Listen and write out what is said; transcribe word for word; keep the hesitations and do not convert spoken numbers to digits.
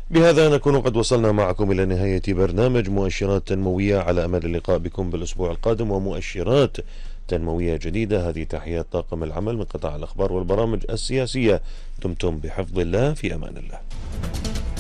بهذا نكون قد وصلنا معكم إلى نهاية برنامج مؤشرات تنموية، على أمل اللقاء بكم بالأسبوع القادم ومؤشرات تنموية جديدة. هذه تحيات طاقم العمل من قطاع الأخبار والبرامج السياسية. دمتم بحفظ الله، في أمان الله.